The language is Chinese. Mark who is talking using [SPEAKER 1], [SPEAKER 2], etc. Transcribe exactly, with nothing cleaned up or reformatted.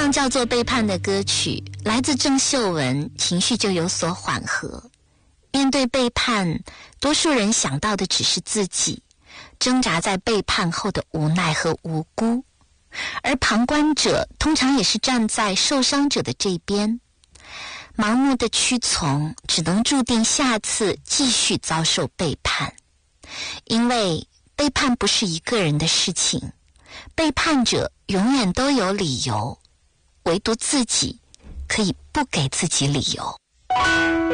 [SPEAKER 1] 张叫做《背叛》的歌曲来自郑秀文，情绪就有所缓和。面对背叛，多数人想到的只是自己，挣扎在背叛后的无奈和无辜，而旁观者通常也是站在受伤者的这边，盲目的屈从只能注定下次继续遭受背叛。因为背叛不是一个人的事情，背叛者永远都有理由，唯独自己可以不给自己理由。